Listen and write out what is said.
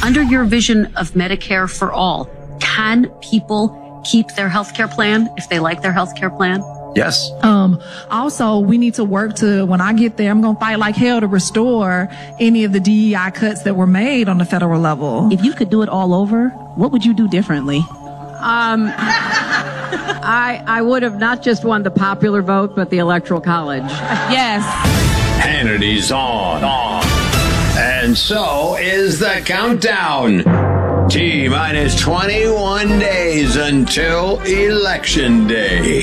Under your vision of Medicare for all, can people keep their health care plan if they like their health care plan? Yes. Also, we need to work to, when I get there, I'm going to fight like hell to restore any of the DEI cuts that were made on the federal level. If you could do it all over, what would you do differently? I would have not just won the popular vote, but the Electoral College. Yes. Hannity's on. And so is the countdown. T-minus 21 days until Election Day.